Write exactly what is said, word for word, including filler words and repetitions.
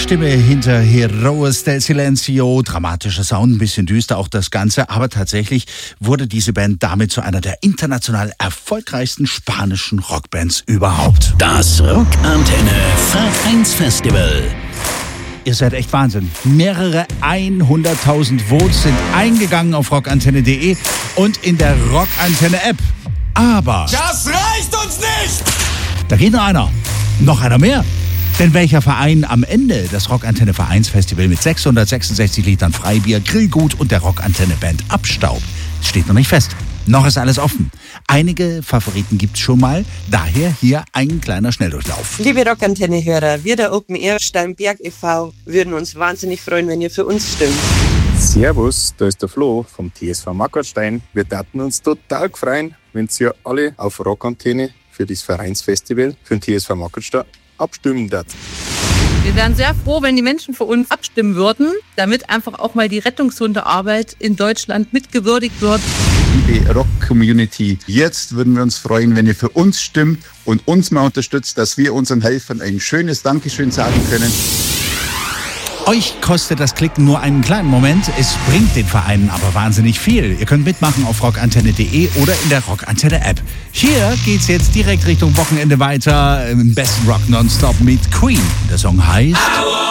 Stimme hinter Heroes del Silencio, dramatischer Sound, ein bisschen düster auch das Ganze, aber tatsächlich wurde diese Band damit zu einer der international erfolgreichsten spanischen Rockbands überhaupt. Das Rockantenne Vereinsfestival. Ihr seid echt Wahnsinn. Mehrere hunderttausend Votes sind eingegangen auf rockantenne punkt de und in der Rockantenne-App. Aber das reicht uns nicht! Da geht noch einer. Noch einer mehr. Denn welcher Verein am Ende das Rockantenne Vereinsfestival mit sechshundertsechsundsechzig Litern Freibier, Grillgut und der Rockantenne Band abstaubt, steht noch nicht fest. Noch ist alles offen. Einige Favoriten gibt's schon mal, daher hier ein kleiner Schnelldurchlauf. Liebe Rockantenne-Hörer, wir der Open Air Steinberg e V würden uns wahnsinnig freuen, wenn ihr für uns stimmt. Servus, da ist der Flo vom T S V Mackertstein. Wir taten uns total freuen, wenn ihr alle auf Rockantenne für das Vereinsfestival für den T S V Mackertstein abstimmen tat. Wir wären sehr froh, wenn die Menschen für uns abstimmen würden, damit einfach auch mal die Rettungshundearbeit in Deutschland mitgewürdigt wird. Liebe Rock-Community, jetzt würden wir uns freuen, wenn ihr für uns stimmt und uns mal unterstützt, dass wir unseren Helfern ein schönes Dankeschön sagen können. Euch kostet das Klicken nur einen kleinen Moment, es bringt den Vereinen aber wahnsinnig viel. Ihr könnt mitmachen auf rockantenne punkt de oder in der Rockantenne-App. Hier geht's jetzt direkt Richtung Wochenende weiter, im besten Rock nonstop mit Queen. Der Song heißt...